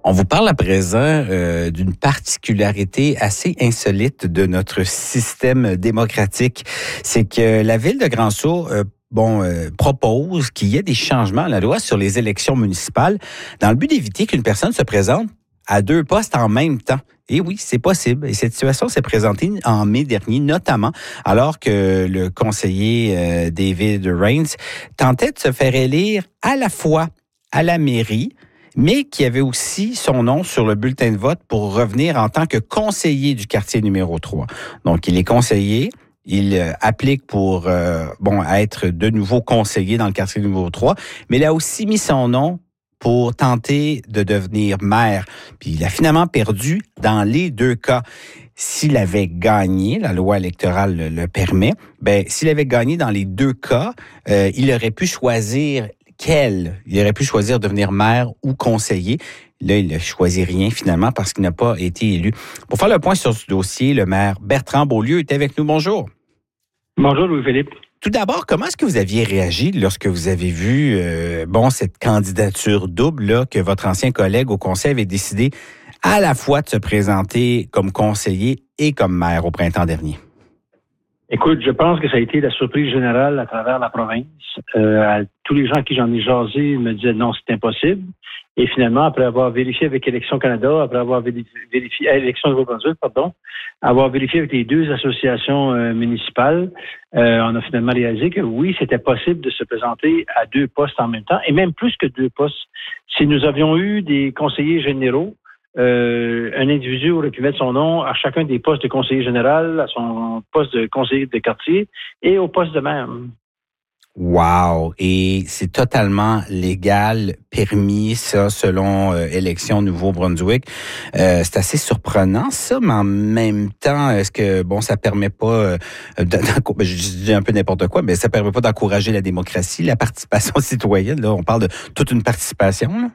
On vous parle à présent d'une particularité assez insolite de notre système démocratique. C'est que la ville de Grand-Sault propose qu'il y ait des changements à la loi sur les élections municipales dans le but d'éviter qu'une personne se présente à deux postes en même temps. Et oui, c'est possible. Et cette situation s'est présentée en mai dernier, notamment alors que le conseiller David Rains tentait de se faire élire à la fois à la mairie, mais qui avait aussi son nom sur le bulletin de vote pour revenir en tant que conseiller du quartier numéro 3. Donc, il est conseiller. Il applique pour être de nouveau conseiller dans le quartier numéro 3, mais il a aussi mis son nom pour tenter de devenir maire. Puis il a finalement perdu dans les deux cas. S'il avait gagné, la loi électorale le permet, s'il avait gagné dans les deux cas, il aurait pu choisir il aurait pu choisir de devenir maire ou conseiller. Là, il n'a choisi rien finalement parce qu'il n'a pas été élu. Pour faire le point sur ce dossier, le maire Bertrand Beaulieu est avec nous. Bonjour. Bonjour Louis-Philippe. Tout d'abord, comment est-ce que vous aviez réagi lorsque vous avez vu cette candidature double là, que votre ancien collègue au conseil avait décidé à la fois de se présenter comme conseiller et comme maire au printemps dernier? Écoute, je pense que ça a été la surprise générale à travers la province. Tous les gens à qui j'en ai jasé me disaient non, c'est impossible. Et finalement, après avoir vérifié avec Élections Canada, après avoir vérifié Élections Nouveau-Brunswick, avoir vérifié avec les deux associations municipales, on a finalement réalisé que oui, c'était possible de se présenter à deux postes en même temps, et même plus que deux postes. Si nous avions eu des conseillers généraux, un individu aurait pu mettre son nom à chacun des postes de conseiller général, à son poste de conseiller de quartier et au poste de maire. Wow! Et c'est totalement légal, permis, ça, selon Élections Nouveau-Brunswick. C'est assez surprenant, ça, mais en même temps, est-ce que, ça permet pas, je dis un peu n'importe quoi, mais ça permet pas d'encourager la démocratie, la participation citoyenne, là? On parle de toute une participation, là?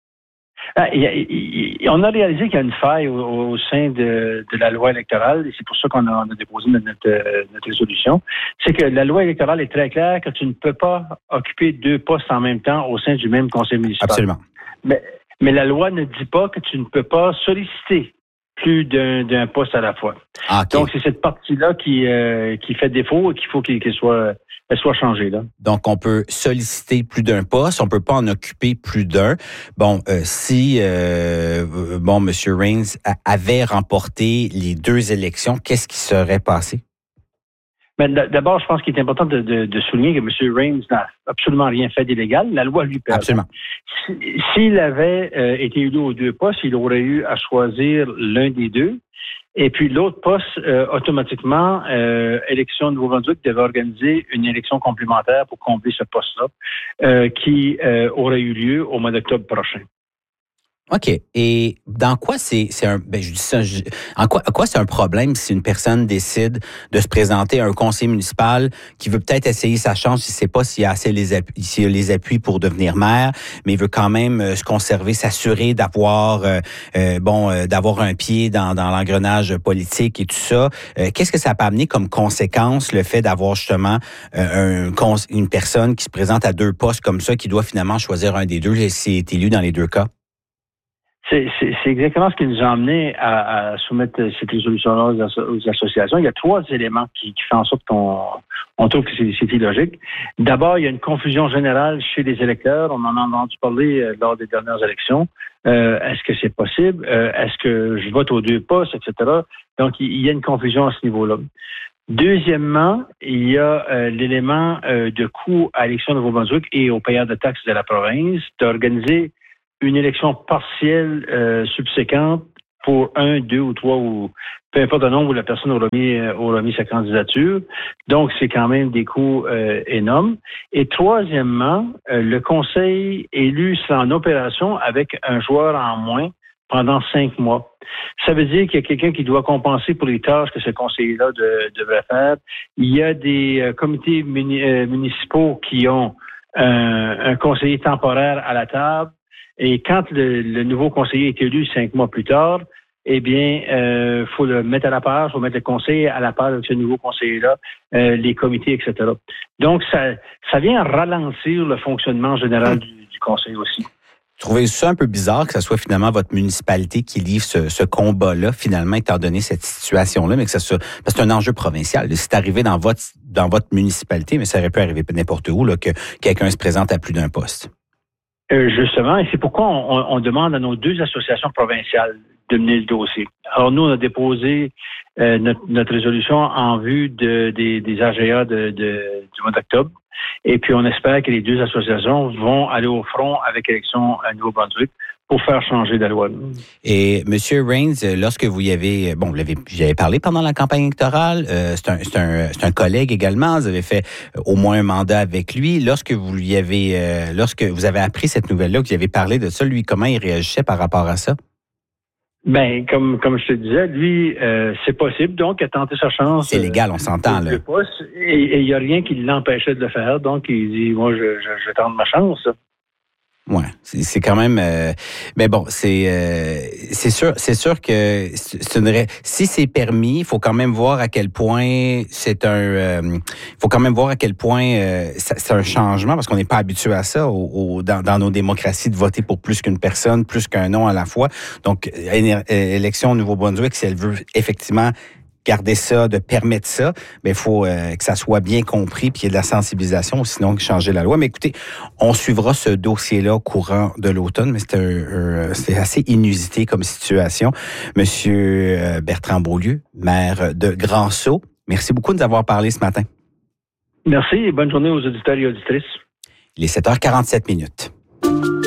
On a réalisé qu'il y a une faille au sein de la loi électorale, et c'est pour ça qu'on a déposé notre résolution. C'est que la loi électorale est très claire que tu ne peux pas occuper deux postes en même temps au sein du même conseil municipal. Absolument. Mais la loi ne dit pas que tu ne peux pas solliciter plus d'un poste à la fois. Ah, okay. Donc, c'est cette partie-là qui fait défaut et qu'il faut qu'elle soit changée, là. Donc, on peut solliciter plus d'un poste, on peut pas en occuper plus d'un. Si M. Rains avait remporté les deux élections, qu'est-ce qui serait passé? D'abord, je pense qu'il est important de souligner que M. Rains n'a absolument rien fait d'illégal. La loi lui permet. Absolument. S'il avait été élu aux deux postes, il aurait eu à choisir l'un des deux. Et puis l'autre poste, automatiquement, Élections Nouveau-Brunswick devait organiser une élection complémentaire pour combler ce poste-là, qui aurait eu lieu au mois d'octobre prochain. OK. Et dans quoi en quoi c'est un problème si une personne décide de se présenter à un conseil municipal qui veut peut-être essayer sa chance, il ne sait pas s'il a les appuis pour devenir maire, mais il veut quand même se conserver, s'assurer d'avoir d'avoir un pied dans l'engrenage politique et tout ça. Qu'est-ce que ça peut amener comme conséquence, le fait d'avoir justement une personne qui se présente à deux postes comme ça, qui doit finalement choisir un des deux s'il est élu dans les deux cas? C'est exactement ce qui nous a amené à soumettre cette résolution-là aux associations. Il y a trois éléments qui font en sorte qu'on trouve que c'est illogique. D'abord, il y a une confusion générale chez les électeurs. On en a entendu parler lors des dernières élections. Est-ce que c'est possible? Est-ce que je vote aux deux postes, etc.? Donc, il y a une confusion à ce niveau-là. Deuxièmement, il y a l'élément de coût à l'élection de Nouveau-Brunswick et aux payeurs de taxes de la province d'organiser une élection partielle subséquente pour 1, 2 ou 3 ou peu importe le nombre où la personne aura mis sa candidature. Donc, c'est quand même des coûts énormes. Et troisièmement, le conseil élu sera en opération avec un joueur en moins pendant 5 mois. Ça veut dire qu'il y a quelqu'un qui doit compenser pour les tâches que ce conseiller-là devrait faire. Il y a des comités municipaux qui ont un conseiller temporaire à la table. Et quand le nouveau conseiller est élu 5 mois plus tard, faut le mettre à la part, faut mettre le conseiller à la part de ce nouveau conseiller-là, les comités, etc. Donc, ça vient ralentir le fonctionnement général du conseil aussi. trouvez ça un peu bizarre que ce soit finalement votre municipalité qui livre ce combat-là, finalement, étant donné cette situation-là, mais que parce que c'est un enjeu provincial. C'est arrivé dans votre municipalité, mais ça aurait pu arriver n'importe où, là, que quelqu'un se présente à plus d'un poste. Justement, et c'est pourquoi on demande à nos 2 associations provinciales de mener le dossier. Alors, nous, on a déposé notre résolution en vue des AGA du mois d'octobre. Et puis, on espère que les 2 associations vont aller au front avec l'élection à Nouveau-Brunswick pour faire changer la loi. Et M. Rains, lorsque vous y avez, j'avais parlé pendant la campagne électorale, c'est un collègue également, vous avez fait au moins un mandat avec lui. Lorsque vous avez appris cette nouvelle-là, que vous avez parlé de ça, lui, comment il réagissait par rapport à ça? Ben, comme je te disais, lui, c'est possible, donc, il a tenté sa chance. C'est légal, on s'entend, là. Et il n'y a rien qui l'empêchait de le faire, donc il dit, moi, je tente ma chance. Ouais, c'est quand même. Mais bon, c'est sûr que si c'est permis, il faut quand même voir à quel point c'est un changement parce qu'on n'est pas habitué à ça dans nos démocraties de voter pour plus qu'une personne, plus qu'un nom à la fois. Donc, élection au Nouveau-Brunswick, si elle veut effectivement garder ça, de permettre ça, mais il faut que ça soit bien compris puis qu'il y ait de la sensibilisation, sinon changer la loi. Mais écoutez, on suivra ce dossier-là au courant de l'automne, mais c'est assez inusité comme situation. Monsieur Bertrand Beaulieu, maire de Grand-Sault, merci beaucoup de nous avoir parlé ce matin. Merci et bonne journée aux auditeurs et auditrices. Il est 7h47.